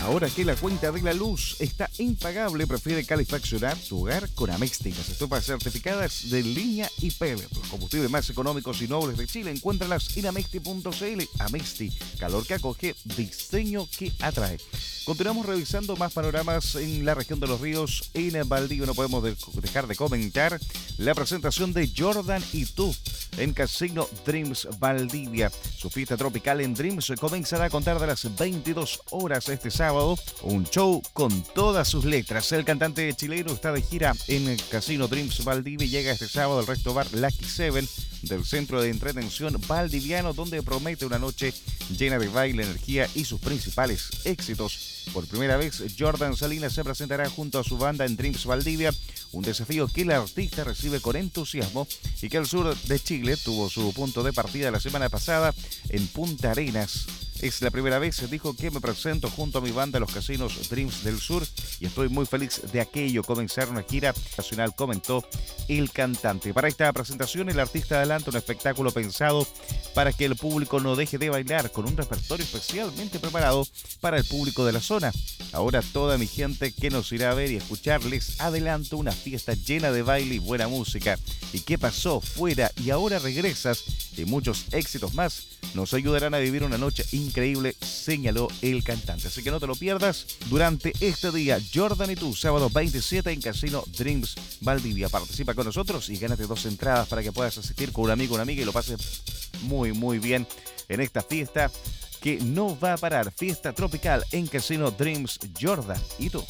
Ahora que la cuenta de la luz está impagable, prefiere calefaccionar tu hogar con Amexti. Las estufas certificadas de línea y pellet, los combustibles más económicos y nobles de Chile. Encuéntralas en amexti.cl. Amexti, calor que acoge, diseño que atrae. Continuamos revisando más panoramas en la región de los ríos. En Valdivia no podemos dejar de comentar la presentación de Jordan y tú en Casino Dreams Valdivia. Su fiesta tropical en Dreams comenzará a contar de las 22 horas este sábado. Un show con todas sus letras. El cantante chileno está de gira en el Casino Dreams Valdivia y llega este sábado al Resto Bar Lucky Seven del Centro de Entretención Valdiviano, donde promete una noche llena de baile, energía y sus principales éxitos. Por primera vez, Jordan Salinas se presentará junto a su banda en Dreams Valdivia, un desafío que el artista recibe con entusiasmo y que el sur de Chile tuvo su punto de partida la semana pasada en Punta Arenas. Es la primera vez, dijo, que me presento junto a mi banda en los casinos Dreams del Sur y estoy muy feliz de aquello. Comenzar una gira nacional, comentó el cantante. Para esta presentación, el artista adelanta un espectáculo pensado para que el público no deje de bailar, con un repertorio especialmente preparado para el público de la zona. Ahora toda mi gente que nos irá a ver y escuchar, les adelanto una fiesta llena de baile y buena música. ¿Y qué pasó? Fuera y ahora regresas, y muchos éxitos más nos ayudarán a vivir una noche increíble, señaló el cantante. Así que no te lo pierdas durante este día. Jordan y tú, sábado 27 en Casino Dreams Valdivia. Participa con nosotros y gánate 2 entradas para que puedas asistir con un amigo o una amiga y lo pases muy bien en esta fiesta que no va a parar. Fiesta tropical en Casino Dreams. Jordan y tú.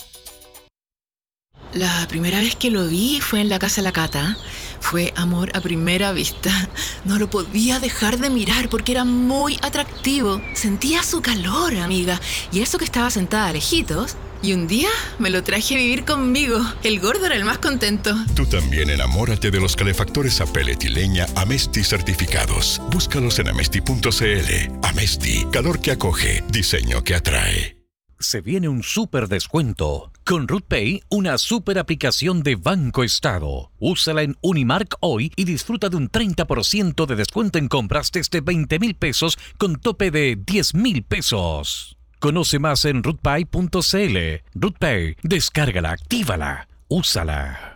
La primera vez que lo vi fue en la casa de la Cata. Fue amor a primera vista. No lo podía dejar de mirar porque era muy atractivo. Sentía su calor, amiga. Y eso que estaba sentada lejitos. Y un día me lo traje a vivir conmigo. El gordo era el más contento. Tú también enamórate de los calefactores a pellet y leña Amesti certificados. Búscalos en amesti.cl. Amesti, calor que acoge, diseño que atrae. Se viene un súper descuento. Con RootPay, una súper aplicación de Banco Estado. Úsala en Unimark hoy y disfruta de un 30% de descuento en compras desde 20,000 pesos con tope de 10,000 pesos. Conoce más en rootpay.cl. RootPay, descárgala, actívala, úsala.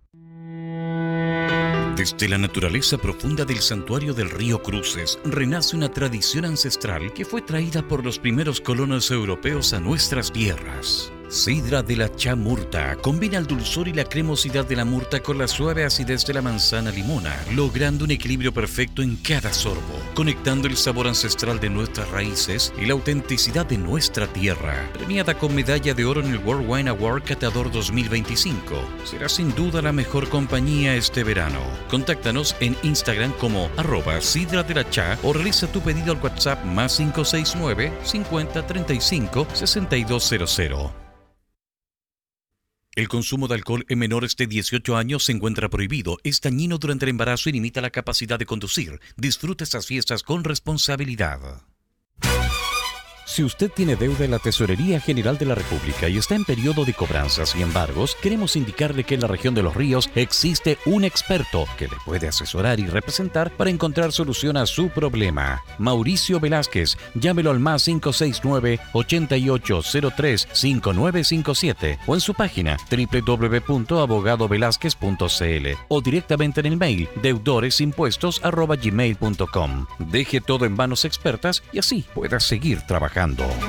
Desde la naturaleza profunda del santuario del río Cruces, renace una tradición ancestral que fue traída por los primeros colonos europeos a nuestras tierras. Sidra de la chamurta combina el dulzor y la cremosidad de la murta con la suave acidez de la manzana limona, logrando un equilibrio perfecto en cada sorbo, conectando el sabor ancestral de nuestras raíces y la autenticidad de nuestra tierra. Premiada con medalla de oro en el World Wine Award Catador 2025, será sin duda la mejor compañía este verano. Contáctanos en Instagram como @sidra de la cha o realiza tu pedido al WhatsApp +569 50 35 6200. El consumo de alcohol en menores de 18 años se encuentra prohibido. Es dañino durante el embarazo y limita la capacidad de conducir. Disfruta estas fiestas con responsabilidad. Si usted tiene deuda en la Tesorería General de la República y está en periodo de cobranzas y embargos, queremos indicarle que en la región de Los Ríos existe un experto que le puede asesorar y representar para encontrar solución a su problema. Mauricio Velázquez, llámelo al +569 8803 5957 o en su página www.abogadovelázquez.cl o directamente en el mail deudoresimpuestos@gmail.com. Deje todo en manos expertas y así pueda seguir trabajando.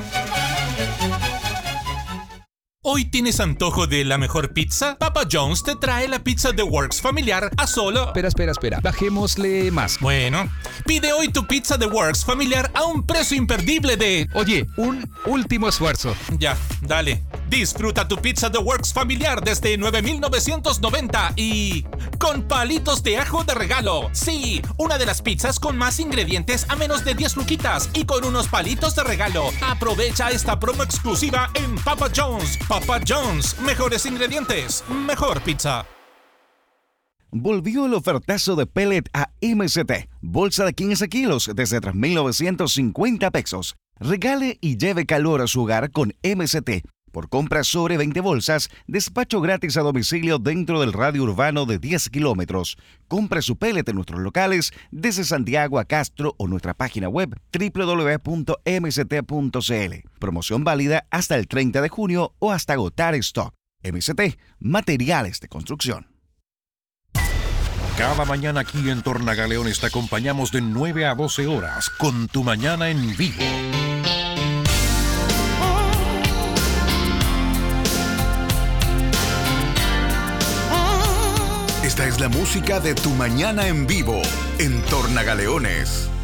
¿Hoy tienes antojo de la mejor pizza? Papa John's te trae la pizza The Works familiar a solo... Espera. Bajémosle más. Bueno, pide hoy tu pizza The Works familiar a un precio imperdible de... Oye, un último esfuerzo. Ya, dale. Disfruta tu pizza The Works familiar desde 9,990 y... con palitos de ajo de regalo. Sí, una de las pizzas con más ingredientes a menos de 10 luquitas y con unos palitos de regalo. Aprovecha esta promo exclusiva en Papa John's. Papa John's, mejores ingredientes, mejor pizza. Volvió el ofertazo de pellet a MST. Bolsa de 15 kilos desde 3,950 pesos. Regale y lleve calor a su hogar con MST. Por compras sobre 20 bolsas, despacho gratis a domicilio dentro del radio urbano de 10 kilómetros. Compre su pellet en nuestros locales desde Santiago a Castro o nuestra página web www.mst.cl. Promoción válida hasta el 30 de junio o hasta agotar stock. MST, materiales de construcción. Cada mañana aquí en Tornagaleones te acompañamos de 9 a 12 horas con Tu Mañana en Vivo. Esta es la música de Tu Mañana en Vivo en Tornagaleones.